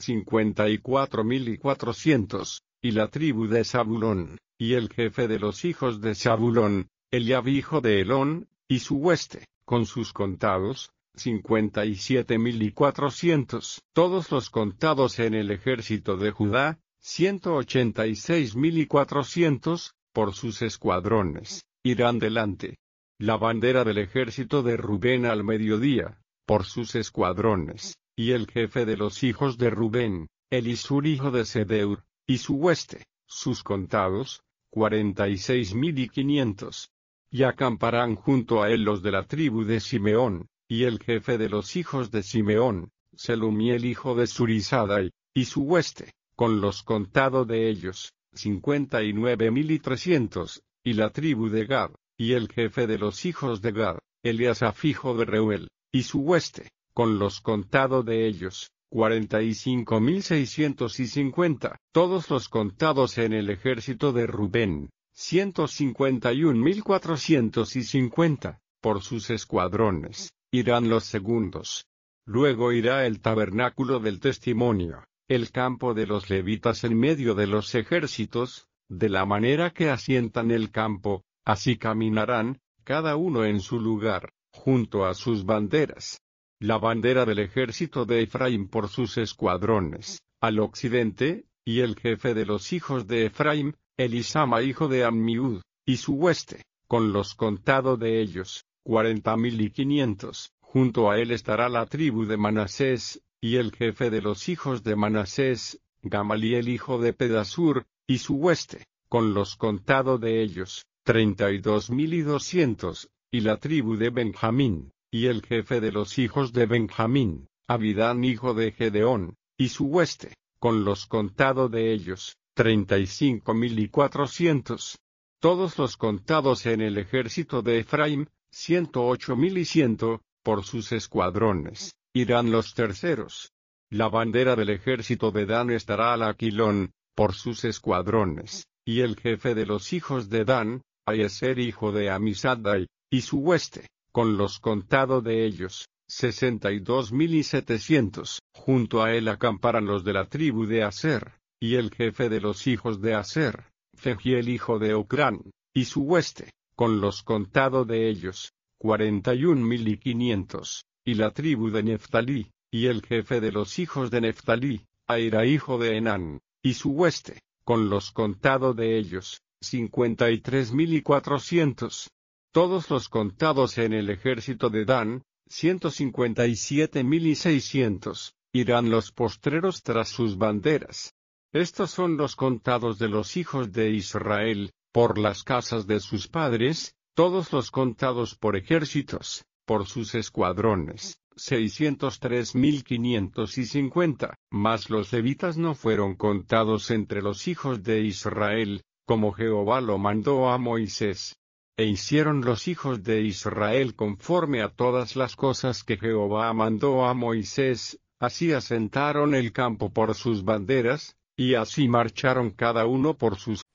54,400, y la tribu de Zabulón, y el jefe de los hijos de Zabulón, Eliab hijo de Helón, y su hueste, con sus contados, 57,400. Todos los contados en el ejército de Judá, 186,400, por sus escuadrones, irán delante. La bandera del ejército de Rubén al mediodía, por sus escuadrones, y el jefe de los hijos de Rubén, Elisur hijo de Sedeur, y su hueste, sus contados, 46,500. Y acamparán junto a él los de la tribu de Simeón, y el jefe de los hijos de Simeón, Selumiel hijo de Surizadai, y su hueste, con los contados de ellos, 59,300, y la tribu de Gad, y el jefe de los hijos de Gad, Eliasaf hijo de Reuel, y su hueste, con los contados de ellos, 45,650. Todos los contados en el ejército de Rubén, 151,450, por sus escuadrones, irán los segundos. Luego irá el tabernáculo del testimonio, el campo de los levitas en medio de los ejércitos, de la manera que asientan el campo, así caminarán, cada uno en su lugar, junto a sus banderas. La bandera del ejército de Efraín por sus escuadrones, al occidente, y el jefe de los hijos de Efraín, Elisama hijo de Ammiud, y su hueste, con los contados de ellos, 40,500. Junto a él estará la tribu de Manasés, y el jefe de los hijos de Manasés, Gamaliel hijo de Pedasur, y su hueste, con los contados de ellos, 32,200, y la tribu de Benjamín, y el jefe de los hijos de Benjamín, Abidán hijo de Gedeón, y su hueste, con los contados de ellos, 35,400. Todos los contados en el ejército de Efraín, 108,100, por sus escuadrones, irán los terceros. La bandera del ejército de Dan estará al aquilón, por sus escuadrones, y el jefe de los hijos de Dan, Aieser hijo de Amisaddai, y su hueste, con los contados de ellos, 62,700. Junto a él acamparán los de la tribu de Aser, y el jefe de los hijos de Aser, Fegiel hijo de Ocrán, y su hueste, con los contados de ellos, 41,500, y la tribu de Neftalí, y el jefe de los hijos de Neftalí, Aira hijo de Enán, y su hueste, con los contados de ellos, 53,400. Todos los contados en el ejército de Dan, 157,600, irán los postreros tras sus banderas. Estos son los contados de los hijos de Israel, por las casas de sus padres, todos los contados por ejércitos, por sus escuadrones, 603,550, mas los levitas no fueron contados entre los hijos de Israel, como Jehová lo mandó a Moisés. E hicieron los hijos de Israel conforme a todas las cosas que Jehová mandó a Moisés, así asentaron el campo por sus banderas, y así marcharon cada uno por sus